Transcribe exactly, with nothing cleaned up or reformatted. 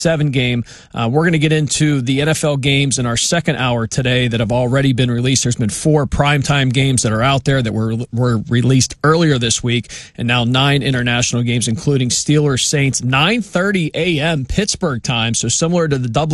seven game. Uh, we're going to get into the N F L games in our second hour today that have already been released. There's been four primetime games that are out there that were were released earlier this week, and now nine international games, including Steelers Saints, nine thirty a.m. Pittsburgh time, so similar to the Dublin